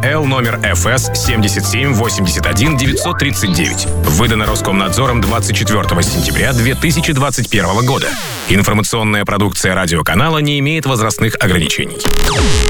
Л номер ФС 77-81-939. Выдано Роскомнадзором 24 сентября 2021 года. Информационная продукция радиоканала не имеет возрастных ограничений.